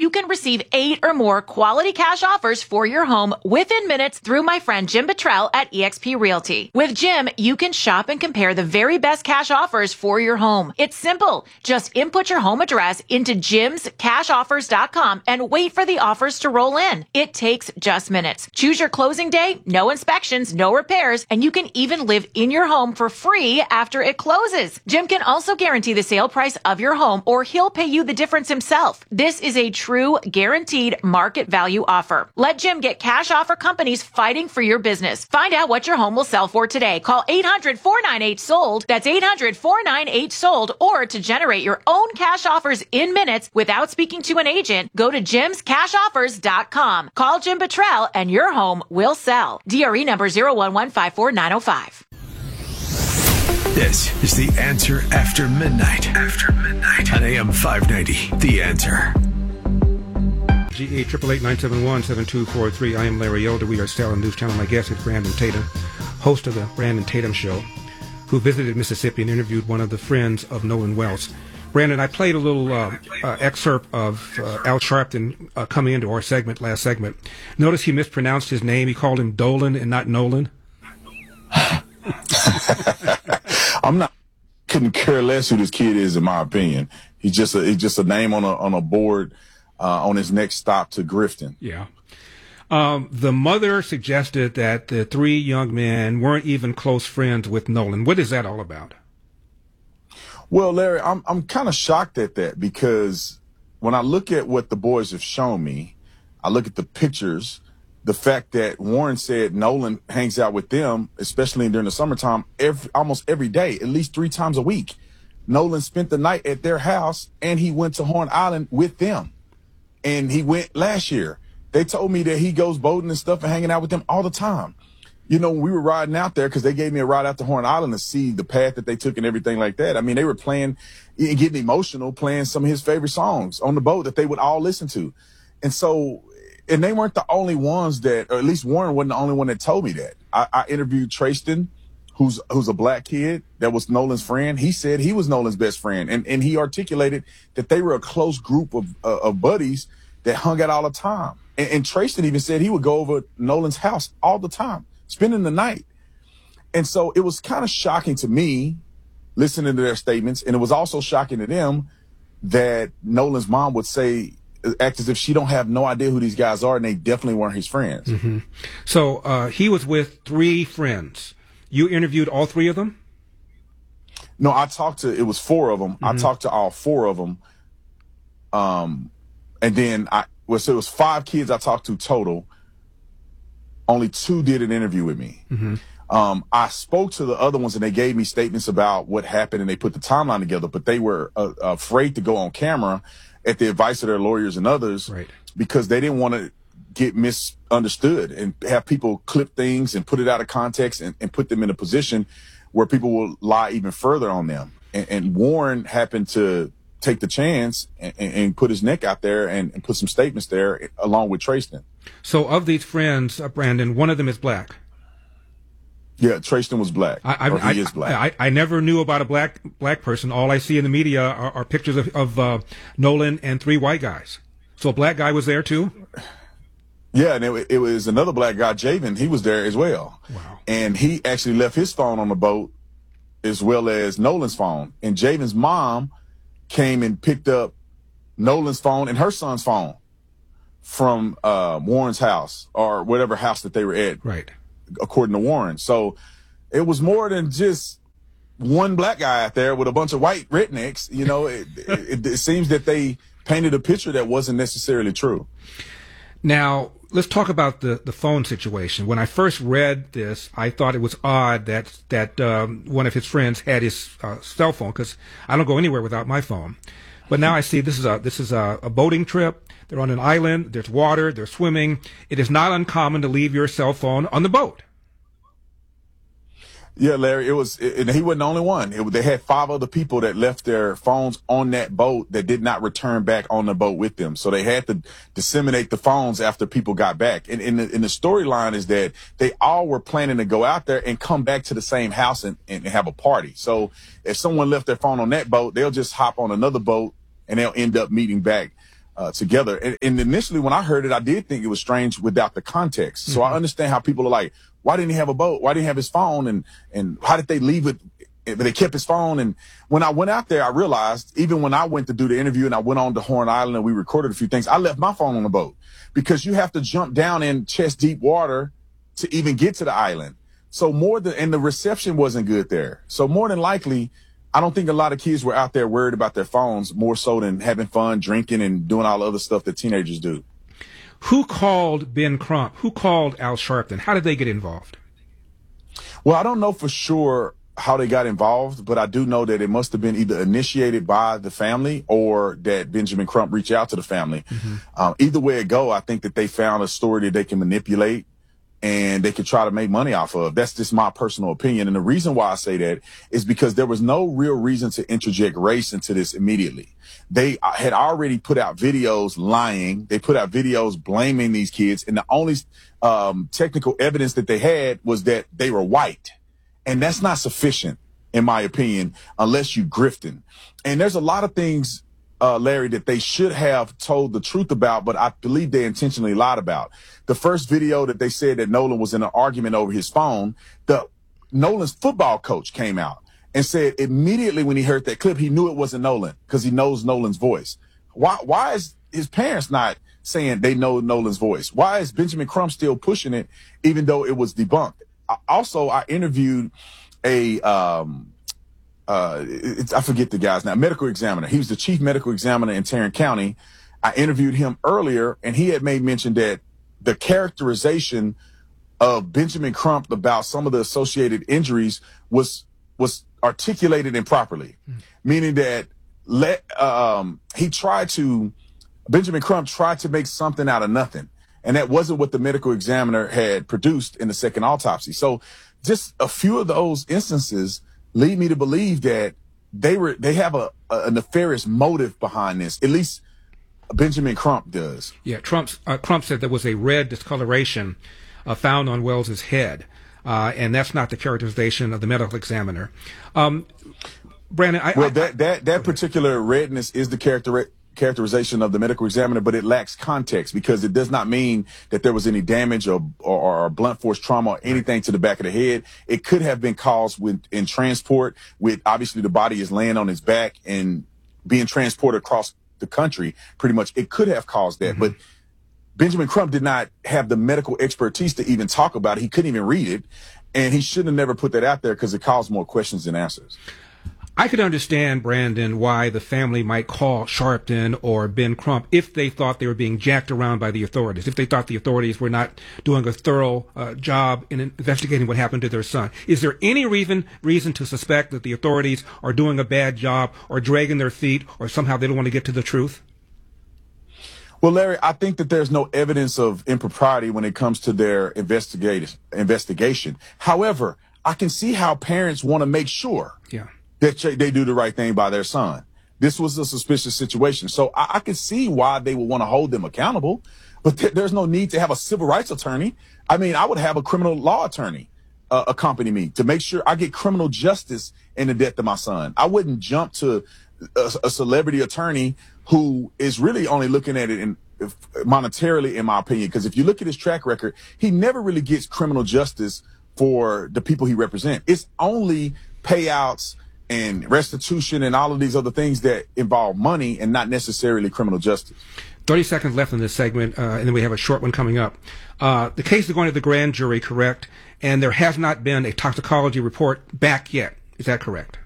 you can receive 8 or more quality cash offers for your home within minutes through my friend Jim Buttrell at eXp Realty. With Jim, you can shop and compare the very best cash offers for your home. It's simple. Just input your home address into jimscashoffers.com and wait for the offers to roll in. It takes just minutes. Choose your closing day, no inspections, no repairs, and you can even live in your home for free after it closes. Jim can also guarantee the sale price of your home, or he'll pay you the difference himself. This is a true guaranteed market value offer. Let Jim get cash offer companies fighting for your business. Find out what your home will sell for today. Call 800-498-SOLD. That's 800-498-SOLD. Or to generate your own cash offers in minutes without speaking to an agent, go to jimscashoffers.com. Call Jim Buttrell and your home will sell. DRE number 01154-905. This is The Answer After Midnight. After midnight. On AM 590, The Answer. GE 888-971-7243. I am Larry Elder. We are Salem News Channel. My guest is Brandon Tatum, host of the Brandon Tatum Show, who visited Mississippi and interviewed one of the friends of Nolan Wells. Brandon, I played a little excerpt of Al Sharpton coming into our last segment. Notice he mispronounced his name. He called him Dolan and not Nolan. Couldn't care less who this kid is, in my opinion. He's just a name on a board on his next stop to Grifton. Yeah. The mother suggested that the 3 young men weren't even close friends with Nolan. What is that all about? Well, Larry, I'm kind of shocked at that, because when I look at what the boys have shown me, I look at the pictures, the fact that Warren said Nolan hangs out with them, especially during the summertime, almost every day, at least 3 times a week. Nolan spent the night at their house, and he went to Horn Island with them. And he went last year. They told me that he goes boating and stuff and hanging out with them all the time. You know, when we were riding out there, because they gave me a ride out to Horn Island to see the path that they took and everything like that. I mean, they were playing and getting emotional, playing some of his favorite songs on the boat that they would all listen to. And so, and they weren't the only ones that, or at least Warren wasn't the only one that told me that. I interviewed Trayston, who's a black kid that was Nolan's friend. He said he was Nolan's best friend. And he articulated that they were a close group of buddies that hung out all the time. And Trayston even said he would go over Nolan's house all the time, spending the night. And so it was kind of shocking to me listening to their statements. And it was also shocking to them that Nolan's mom would act as if she don't have no idea who these guys are, and they definitely weren't his friends. Mm-hmm. So he was with 3 friends. You interviewed all 3 of them? No, it was 4 of them. Mm-hmm. I talked to all 4 of them. And then so it was 5 kids I talked to total. Only 2 did an interview with me. Mm-hmm. I spoke to the other ones, and they gave me statements about what happened, and they put the timeline together, but they were afraid to go on camera at the advice of their lawyers and others, right, because they didn't want to get misunderstood and have people clip things and put it out of context and put them in a position where people will lie even further on them. And Warren happened to take the chance and put his neck out there and put some statements there along with Trayston. So of these friends, Brandon, one of them is black. Yeah, Trayston was black. He is black. I never knew about a black person. All I see in the media are pictures of Nolan and 3 white guys. So a black guy was there too? Yeah, and it was another black guy, Javen. He was there as well. Wow. And he actually left his phone on the boat as well as Nolan's phone. And Javen's mom came and picked up Nolan's phone and her son's phone from Warren's house, or whatever house that they were at. Right. According to Warren. So it was more than just one black guy out there with a bunch of white rednecks. You know, it seems that they painted a picture that wasn't necessarily true. Now, let's talk about the phone situation. When I first read this, I thought it was odd that one of his friends had his cell phone, because I don't go anywhere without my phone. But now I see this is a boating trip. They're on an island. There's water. They're swimming. It is not uncommon to leave your cell phone on the boat. Yeah, Larry, and he wasn't the only one. They had 5 other people that left their phones on that boat that did not return back on the boat with them. So they had to disseminate the phones after people got back. And the storyline is that they all were planning to go out there and come back to the same house and have a party. So if someone left their phone on that boat, they'll just hop on another boat and they'll end up meeting back together. And initially when I heard it, I did think it was strange without the context. So I understand how people are like, why didn't he have a boat? Why didn't he have his phone? And how did they leave it? But they kept his phone. And when I went out there, I realized, even when I went to do the interview and I went on to Horn Island and we recorded a few things, I left my phone on the boat because you have to jump down in chest deep water to even get to the island. So and the reception wasn't good there. So more than likely, I don't think a lot of kids were out there worried about their phones more so than having fun, drinking, and doing all the other stuff that teenagers do. Who called Ben Crump? Who called Al Sharpton? How did they get involved? Well, I don't know for sure how they got involved, but I do know that it must have been either initiated by the family or that Benjamin Crump reached out to the family. Either way it go, I think that they found a story that they can manipulate and they could try to make money off of. That's just my personal opinion. And the reason why I say that is because there was no real reason to interject race into this immediately. They had already put out videos lying. They put out videos blaming these kids. And the only technical evidence that they had was that they were white. And that's not sufficient, in my opinion, unless you grifting. And there's a lot of things, Larry, that they should have told the truth about, but I believe they intentionally lied about. The first video that they said that Nolan was in an argument over his phone, Nolan's football coach came out and said immediately when he heard that clip, he knew it wasn't Nolan because he knows Nolan's voice. Why is his parents not saying they know Nolan's voice? Why is Benjamin Crump still pushing it even though it was debunked? I interviewed I forget the guy's name, medical examiner. He was the chief medical examiner in Tarrant County. I interviewed him earlier, and he had made mention that the characterization of Benjamin Crump about some of the associated injuries was articulated improperly, meaning that Benjamin Crump tried to make something out of nothing. And that wasn't what the medical examiner had produced in the second autopsy. So just a few of those instances lead me to believe that they have a nefarious motive behind this. At least Benjamin Crump does. Yeah, Crump said there was a red discoloration found on Wells's head, and that's not the characterization of the medical examiner. Brandon, that particular redness is the characterization of the medical examiner, but it lacks context because it does not mean that there was any damage or blunt force trauma or anything to the back of the head. It could have been caused in transport with obviously the body is laying on its back and being transported across the country. Pretty much it could have caused that, but Benjamin Crump did not have the medical expertise to even talk about it. He couldn't even read it, and he should have never put that out there because it caused more questions than answers. I could understand, Brandon, why the family might call Sharpton or Ben Crump if they thought they were being jacked around by the authorities, if they thought the authorities were not doing a thorough job in investigating what happened to their son. Is there any reason to suspect that the authorities are doing a bad job or dragging their feet or somehow they don't want to get to the truth? Well, Larry, I think that there's no evidence of impropriety when it comes to their investigation. However, I can see how parents want to make sure that they do the right thing by their son. This was a suspicious situation. So I can see why they would want to hold them accountable, but there's no need to have a civil rights attorney. I mean, I would have a criminal law attorney accompany me to make sure I get criminal justice in the death of my son. I wouldn't jump to a celebrity attorney who is really only looking at it monetarily, in my opinion, because if you look at his track record, he never really gets criminal justice for the people he represents. It's only payouts and restitution and all of these other things that involve money and not necessarily criminal justice. 30 seconds left in this segment, and then we have a short one coming up. The case is going to the grand jury, correct? And there has not been a toxicology report back yet. Is that correct?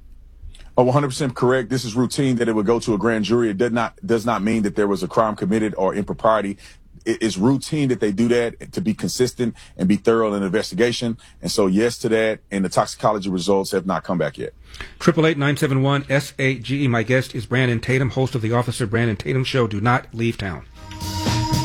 Oh, 100% correct. This is routine that it would go to a grand jury. It does not mean that there was a crime committed or impropriety. It is routine that they do that to be consistent and be thorough in an investigation. And so, yes to that. And the toxicology results have not come back yet. 888-971-SAGE. My guest is Brandon Tatum, host of the Officer Brandon Tatum Show. Do not leave town.